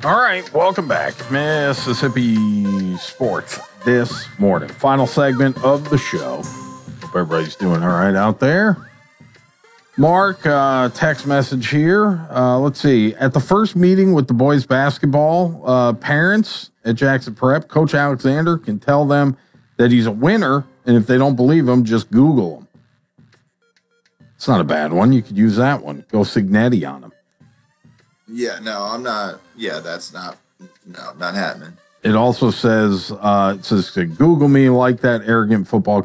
All right, welcome back. Mississippi Sports this morning. Final segment of the show. Hope everybody's doing all right out there. Mark, text message here. Let's see. At the first meeting with the boys basketball parents at Jackson Prep, Coach Alexander can tell them that he's a winner, and if they don't believe him, just Google him. It's not a bad one. You could use that one. Go Signetti on him. Yeah, no, I'm not. Yeah, that's not. No, not happening. It also says, Google me like that arrogant football